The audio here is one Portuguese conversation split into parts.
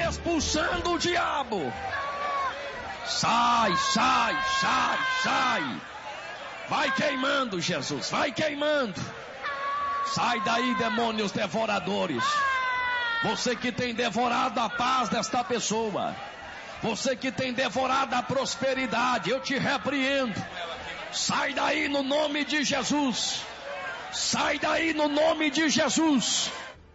expulsando o diabo. Sai, sai, sai, sai. Vai queimando, Jesus, vai queimando. Sai daí, demônios devoradores. Você que tem devorado a paz desta pessoa, você que tem devorado a prosperidade, eu te repreendo. Sai daí no nome de Jesus. Sai daí no nome de Jesus.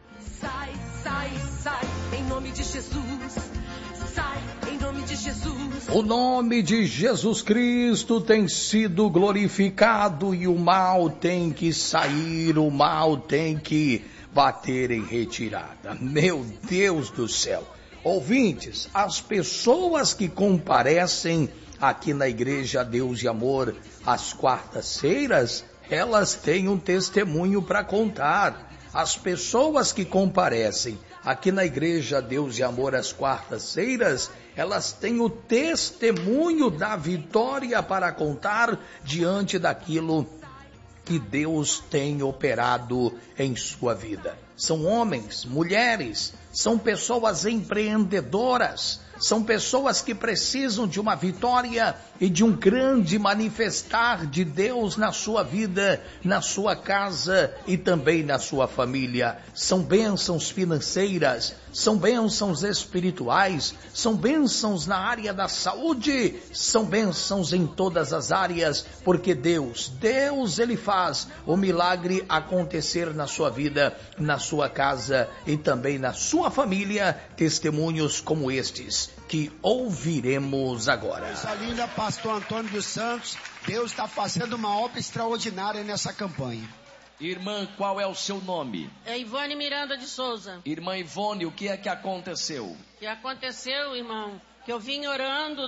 Sai, sai, sai, em nome de Jesus. Sai, em nome de Jesus. O nome de Jesus Cristo tem sido glorificado e o mal tem que sair, o mal tem que bater em retirada. Meu Deus do céu. Ouvintes, as pessoas que comparecem aqui na Igreja Deus e Amor às quartas-feiras, elas têm um testemunho para contar. As pessoas que comparecem aqui na Igreja Deus e Amor às quartas-feiras, elas têm o testemunho da vitória para contar diante daquilo que Deus tem operado em sua vida. São homens, mulheres, são pessoas empreendedoras, são pessoas que precisam de uma vitória e de um grande manifestar de Deus na sua vida, na sua casa e também na sua família. São bênçãos financeiras, são bênçãos espirituais, são bênçãos na área da saúde, são bênçãos em todas as áreas, porque Deus, Ele faz o milagre acontecer na sua vida, na sua casa e também na sua família. Testemunhos como estes que ouviremos agora. Coisa linda, pastor Antônio dos Santos. Deus está fazendo uma obra extraordinária nessa campanha. Irmã, qual é o seu nome? É Ivone Miranda de Souza. Irmã Ivone, o que é que aconteceu? O que aconteceu, irmão, que eu vim orando,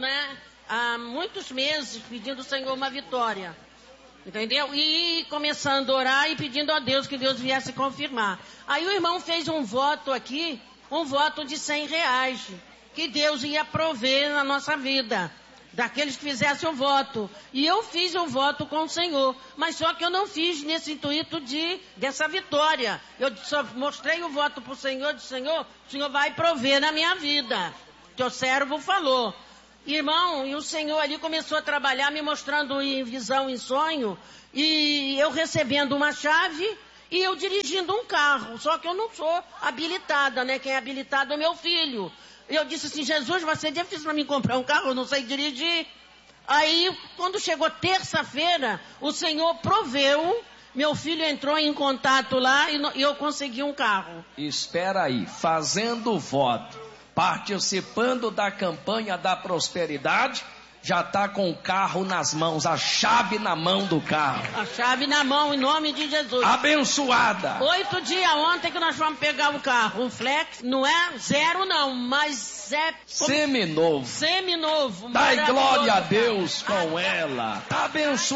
há muitos meses, pedindo ao Senhor uma vitória. Entendeu? E começando a orar e pedindo a Deus que Deus viesse confirmar. Aí o irmão fez um voto aqui, um voto de R$100, que Deus ia prover na nossa vida, daqueles que fizessem o voto. E eu fiz o voto com o Senhor, mas só que eu não fiz nesse intuito dessa vitória. Eu só mostrei o voto para o Senhor, disse: Senhor, o Senhor vai prover na minha vida. Teu servo falou. Irmão, e o Senhor ali começou a trabalhar, me mostrando em visão, em sonho, e eu recebendo uma chave e eu dirigindo um carro, só que eu não sou habilitada, Quem é habilitado é meu filho. Eu disse assim: Jesus, vai ser difícil para mim comprar um carro, eu não sei dirigir. Aí, quando chegou terça-feira, o Senhor proveu, meu filho entrou em contato lá e eu consegui um carro. Espera aí, fazendo voto, participando da campanha da prosperidade, já está com o carro nas mãos, a chave na mão do carro. A chave na mão, em nome de Jesus. Abençoada. 8 dias ontem que nós fomos pegar o carro. Um flex, não é zero não, mas é... Seminovo. Seminovo. Dai glória a Deus com ela. Tá abençoado.